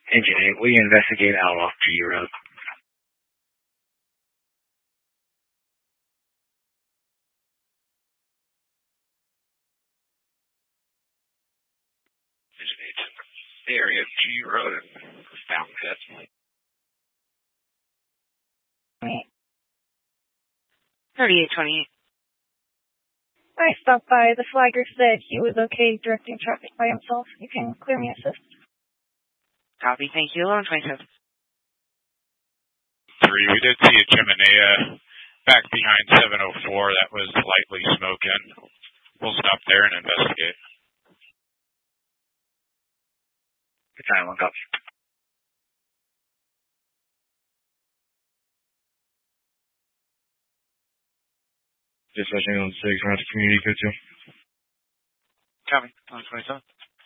Engine 8, will you investigate out off G Road? Engine 8, the area of G Road and Fountain Head. Right. 3828. I stopped by. The flagger said he was okay directing traffic by himself. You can clear me assist. Copy, thank you. 1127. 3, we did see a chimenea back behind 704 that was lightly smoking. We'll stop there and investigate. Good time, 1 copy. Dispatching on 6, we're at the community code 2. Copy, 1127.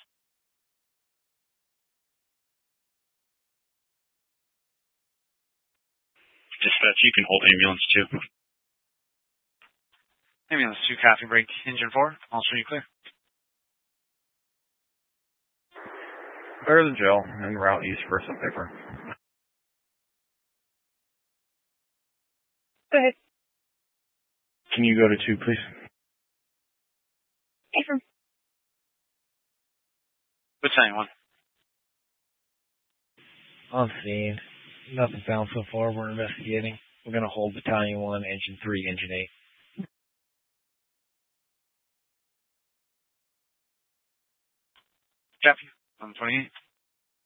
Dispatch, you can hold ambulance 2. Ambulance 2, copy, break. Engine 4, I'll show you clear. Better than jail, and route east for some paper. Go ahead. Can you go to 2, please? Affirm. Battalion 1. On scene. Nothing found so far. We're investigating. We're going to hold Battalion 1, Engine 3, Engine 8. Copy, 1128.